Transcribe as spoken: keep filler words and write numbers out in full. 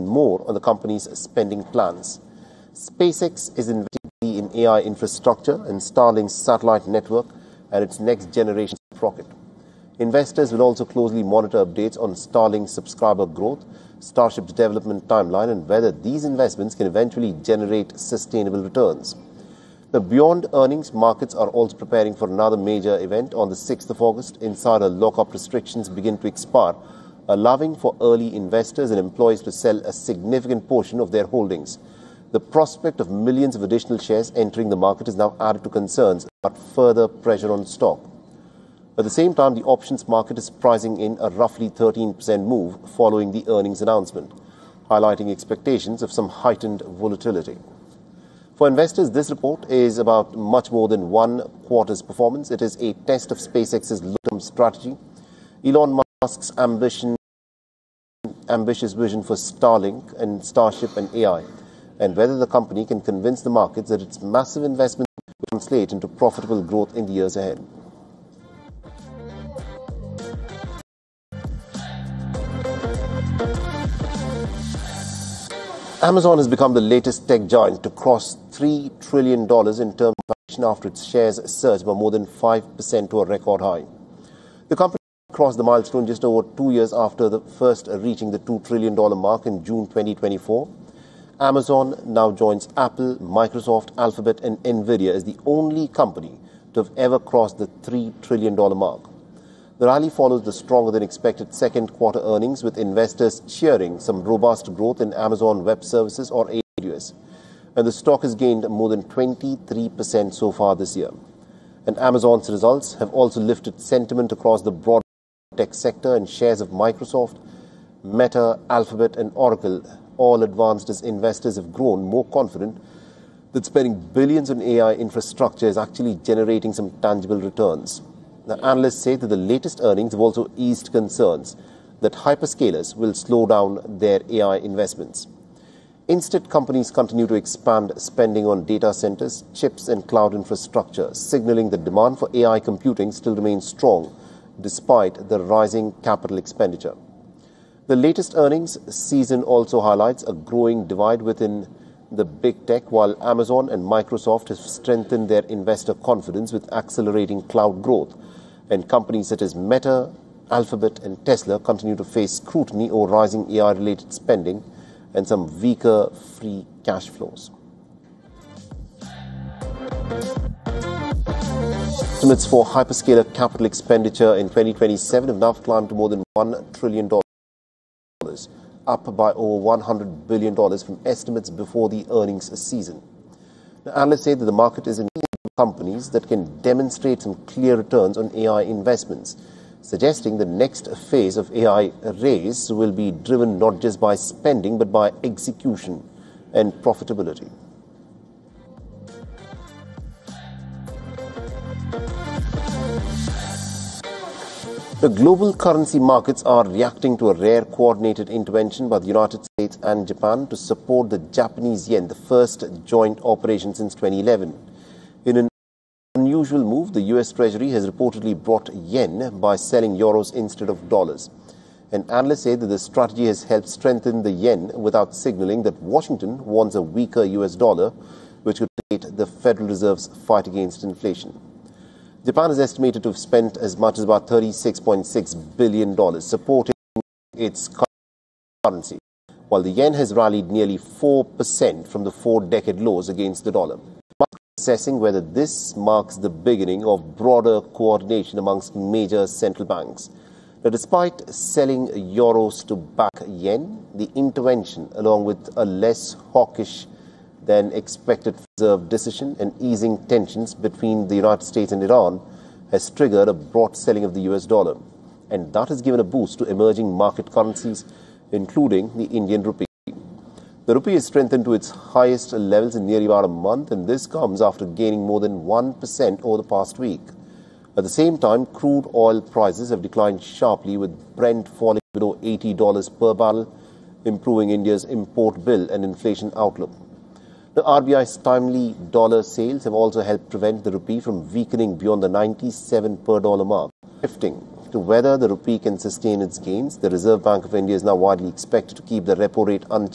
more on the company's spending plans. SpaceX is investing in A I infrastructure and Starlink's satellite network and its next generation rocket. Investors will also closely monitor updates on Starlink's subscriber growth, Starship's development timeline, and whether these investments can eventually generate sustainable returns. Now, beyond earnings, markets are also preparing for another major event on the sixth of August. Insider lock-up restrictions begin to expire, allowing for early investors and employees to sell a significant portion of their holdings. The prospect of millions of additional shares entering the market is now added to concerns about further pressure on stock. At the same time, the options market is pricing in a roughly thirteen percent move following the earnings announcement, highlighting expectations of some heightened volatility. For investors, this report is about much more than one quarter's performance. It is a test of SpaceX's long-term strategy, Elon Musk's ambition, ambitious vision for Starlink and Starship and A I, and whether the company can convince the markets that its massive investment will translate into profitable growth in the years ahead. Amazon has become the latest tech giant to cross three trillion dollars in terms of valuation after its shares surged by more than five percent to a record high. The company crossed the milestone just over two years after the first reaching the two trillion dollars mark in June twenty twenty-four. Amazon now joins Apple, Microsoft, Alphabet and Nvidia as the only company to have ever crossed the three trillion dollars mark. The rally follows the stronger-than-expected second quarter earnings, with investors cheering some robust growth in Amazon Web Services, or A W S. And the stock has gained more than twenty-three percent so far this year. And Amazon's results have also lifted sentiment across the broad tech sector, and shares of Microsoft, Meta, Alphabet and Oracle all advanced as investors have grown more confident that spending billions on A I infrastructure is actually generating some tangible returns. Now, analysts say that the latest earnings have also eased concerns that hyperscalers will slow down their A I investments. Instead, companies continue to expand spending on data centers, chips and cloud infrastructure, signaling that demand for A I computing still remains strong despite the rising capital expenditure. The latest earnings season also highlights a growing divide within the big tech, while Amazon and Microsoft have strengthened their investor confidence with accelerating cloud growth, and companies such as Meta, Alphabet and Tesla continue to face scrutiny over rising A I-related spending and some weaker free cash flows. Estimates for hyperscaler capital expenditure in twenty twenty-seven have now climbed to more than one trillion dollars, up by over one hundred billion dollars from estimates before the earnings season. Now, analysts say that the market is in need of companies that can demonstrate some clear returns on A I investments, suggesting the next phase of A I race will be driven not just by spending but by execution and profitability. The global currency markets are reacting to a rare coordinated intervention by the United States and Japan to support the Japanese yen, the first joint operation since twenty eleven. In an unusual move, the U S Treasury has reportedly brought yen by selling euros instead of dollars. And analysts say that the strategy has helped strengthen the yen without signaling that Washington wants a weaker U S dollar, which could aid the Federal Reserve's fight against inflation. Japan is estimated to have spent as much as about thirty-six point six billion dollars supporting its currency, while the yen has rallied nearly four percent from the four-decade lows against the dollar. Assessing whether this marks the beginning of broader coordination amongst major central banks. Now, despite selling euros to back yen, the intervention, along with a less hawkish than expected reserve decision and easing tensions between the United States and Iran, has triggered a broad selling of the U S dollar. And that has given a boost to emerging market currencies, including the Indian rupee. The rupee has strengthened to its highest levels in nearly about a month, and this comes after gaining more than one percent over the past week. At the same time, crude oil prices have declined sharply, with Brent falling below eighty dollars per barrel, improving India's import bill and inflation outlook. The R B I's timely dollar sales have also helped prevent the rupee from weakening beyond the ninety-seven per dollar mark. Shifting to whether the rupee can sustain its gains, the Reserve Bank of India is now widely expected to keep the repo rate unchanged